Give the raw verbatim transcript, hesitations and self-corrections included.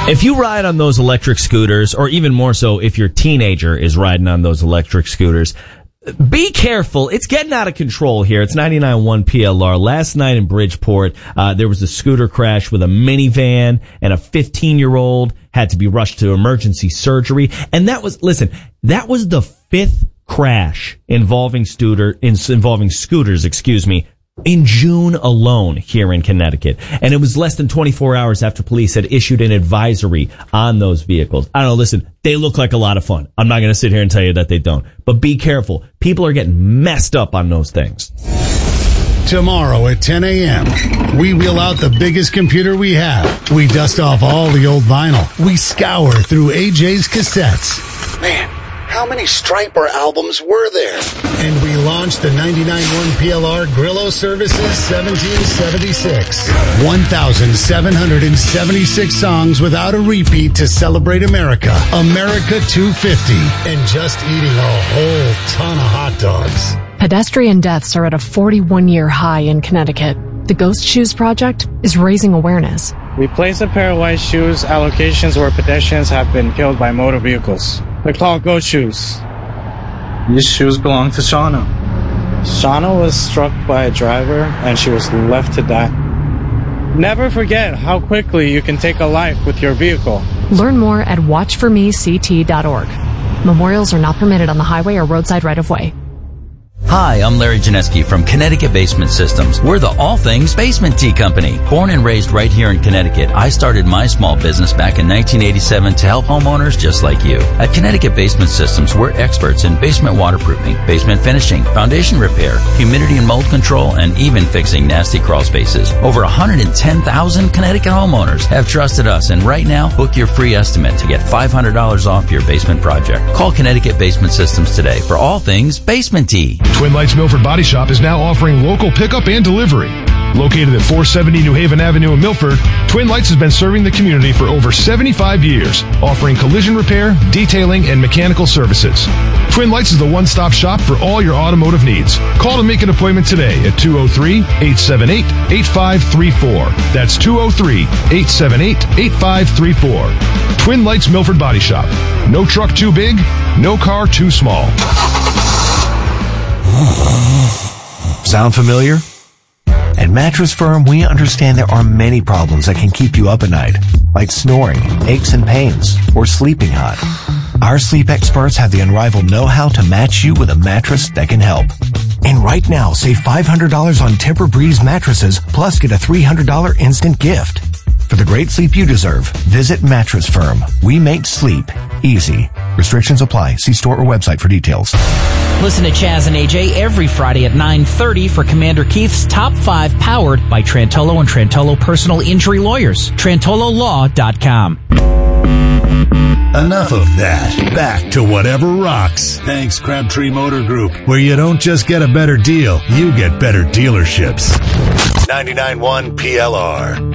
If you ride on those electric scooters, or even more so if your teenager is riding on those electric scooters, be careful. It's getting out of control here. It's ninety-nine point one P L R. Last night in Bridgeport, uh, there was a scooter crash with a minivan, and a fifteen-year-old had to be rushed to emergency surgery. And that was, listen, that was the fifth crash involving scooter, in, involving scooters, excuse me, in June alone here in Connecticut. And it was less than twenty-four hours after police had issued an advisory on those vehicles. I don't know, listen, they look like a lot of fun. I'm not going to sit here and tell you that they don't. But be careful. People are getting messed up on those things. Tomorrow at ten a.m., we wheel out the biggest computer we have. We dust off all the old vinyl. We scour through A J's cassettes. Man, how many Striper albums were there? And we launched the ninety-nine point one P L R Grillo Services seventeen seventy-six. one thousand seven hundred seventy-six songs without a repeat to celebrate America. America two fifty. And just eating a whole ton of hot dogs. Pedestrian deaths are at a forty-one-year high in Connecticut. The Ghost Shoes Project is raising awareness. We place a pair of white shoes at locations where pedestrians have been killed by motor vehicles. They're called Ghost Shoes. These shoes belong to Shauna. Shauna was struck by a driver and she was left to die. Never forget how quickly you can take a life with your vehicle. Learn more at watch for me c t dot org. Memorials are not permitted on the highway or roadside right-of-way. Hi, I'm Larry Janeski from Connecticut Basement Systems. We're the all things basement tea company. Born and raised right here in Connecticut, I started my small business back in nineteen eighty-seven to help homeowners just like you. At Connecticut Basement Systems, we're experts in basement waterproofing, basement finishing, foundation repair, humidity and mold control, and even fixing nasty crawl spaces. Over one hundred ten thousand Connecticut homeowners have trusted us, and right now, book your free estimate to get five hundred dollars off your basement project. Call Connecticut Basement Systems today for all things basement tea. Twin Lights Milford Body Shop is now offering local pickup and delivery. Located at four seventy New Haven Avenue in Milford, Twin Lights has been serving the community for over seventy-five years, offering collision repair, detailing, and mechanical services. Twin Lights is the one-stop shop for all your automotive needs. Call to make an appointment today at two oh three, eight seven eight, eight five three four. That's two oh three, eight seven eight, eight five three four. Twin Lights Milford Body Shop. No truck too big, no car too small. Sound familiar? At Mattress Firm, we understand there are many problems that can keep you up at night, like snoring, aches and pains, or sleeping hot. Our sleep experts have the unrivaled know-how to match you with a mattress that can help. And right now, save five hundred dollars on Tempur-Breeze mattresses, plus get a three hundred dollars instant gift. For the great sleep you deserve, visit Mattress Firm. We make sleep easy. Restrictions apply. See store or website for details. Listen to Chaz and A J every Friday at nine thirty for Commander Keith's Top five, powered by Trantolo and Trantolo Personal Injury Lawyers. Trantolo Law dot com. Enough of that. Back to whatever rocks. Thanks, Crabtree Motor Group, where you don't just get a better deal, you get better dealerships. ninety-nine point one P L R.